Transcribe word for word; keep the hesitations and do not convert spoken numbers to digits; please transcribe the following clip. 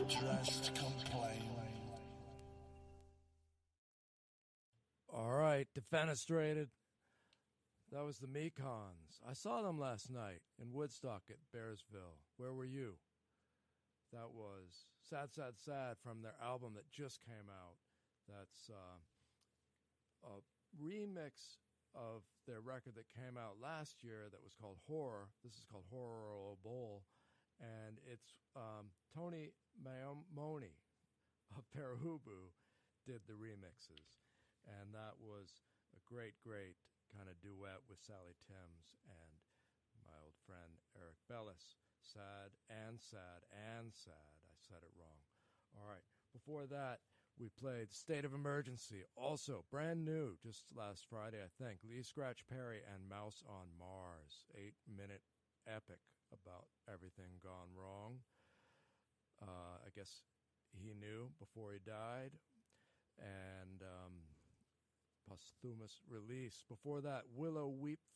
dressed complain. All right, defenestrated. That was the Mekons. I saw them last night in Woodstock at Bearsville. Where were you? That was Sad, Sad, Sad from their album that just came out. That's uh, a remix of their record that came out last year that was called Horror. This is called Horrible, and it's um, Tony Maimone of Parahubu did the remixes, and that was a great, great kind of duet with Sally Timms and my old friend Eric Bellis. Sad and sad and sad. I said it wrong. All right. Before that, we played State of Emergency, also brand new, just last Friday, I think. Lee Scratch Perry and Mouse on Mars, eight-minute epic about everything gone wrong. Uh, I guess he knew before he died, and um, posthumous release. Before that, Willow Weep